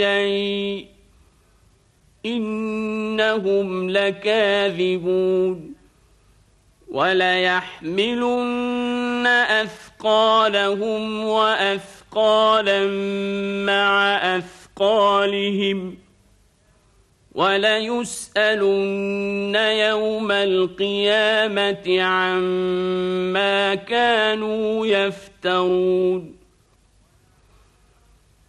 شيء إنهم لكاذبون وليحملن أثقالهم وأثقالا مع أثقالهم وليسألن يوم القيامة عما كانوا يفترون